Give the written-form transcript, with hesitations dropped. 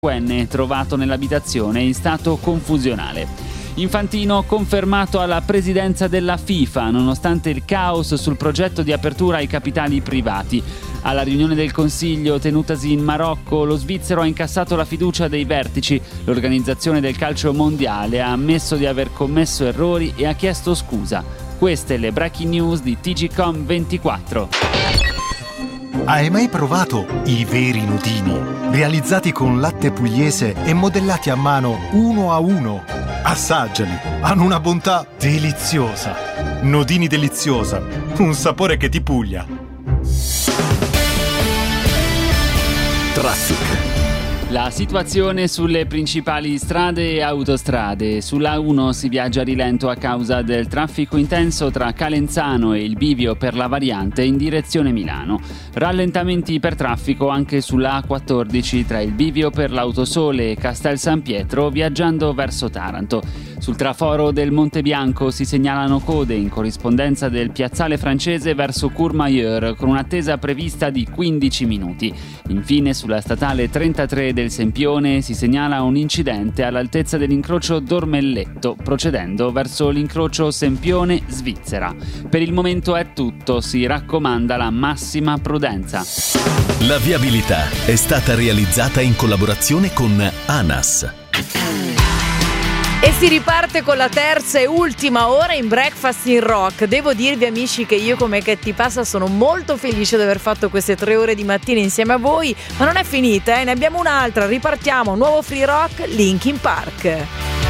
trovato nell'abitazione in stato confusionale. Infantino confermato alla presidenza della FIFA, nonostante il caos sul progetto di apertura ai capitali privati. Alla riunione del Consiglio tenutasi in Marocco, lo svizzero ha incassato la fiducia dei vertici. L'organizzazione del calcio mondiale ha ammesso di aver commesso errori e ha chiesto scusa. Queste le breaking news di TGcom 24. Hai mai provato i veri nodini? Realizzati con latte pugliese e modellati a mano uno a uno. Assaggiali, hanno una bontà deliziosa. Nodini deliziosa, un sapore che ti puglia. Traffic. La situazione sulle principali strade e autostrade. Sulla A1 si viaggia a rilento a causa del traffico intenso tra Calenzano e il bivio per la variante in direzione Milano. Rallentamenti per traffico anche sulla A14 tra il bivio per l'Autosole e Castel San Pietro viaggiando verso Taranto. Sul traforo del Monte Bianco si segnalano code in corrispondenza del piazzale francese verso Courmayeur con un'attesa prevista di 15 minuti. Infine sulla statale 33 del Sempione si segnala un incidente all'altezza dell'incrocio Dormelletto, procedendo verso l'incrocio Sempione-Svizzera. Per il momento è tutto, si raccomanda la massima prudenza. La viabilità è stata realizzata in collaborazione con ANAS. E si riparte con la terza e ultima ora in Breakfast in Rock. Devo dirvi, amici, che io come Che ti passa sono molto felice di aver fatto queste 3 ore di mattina insieme a voi, ma non è finita, ne abbiamo un'altra. Ripartiamo, nuovo free rock, Linkin Park.